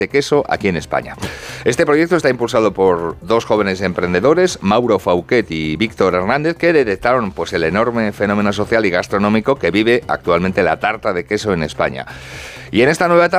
de queso aquí en España. Este proyecto está impulsado por dos jóvenes emprendedores, Mauro Fauquet y Víctor Hernández, que detectaron pues el enorme fenómeno social y gastronómico que vive actualmente la tarta de queso en España. Y en esta nueva etapa